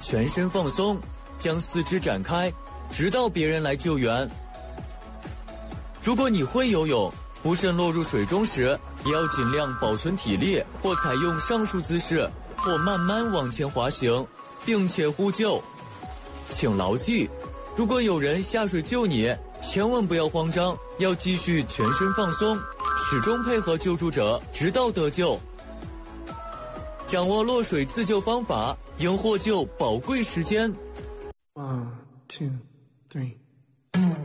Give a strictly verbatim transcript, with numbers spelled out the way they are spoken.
全身放松，将四肢展开，直到别人来救援。如果你会游泳，不慎落入水中时，也要尽量保存体力，或采用上述姿势，或慢慢往前滑行，并且呼救。请牢记，如果有人下水救你，千万不要慌张，要继续全身放松，始终配合救助者，直到得救。掌握落水自救方法，赢获救宝贵时间。 One, two, three.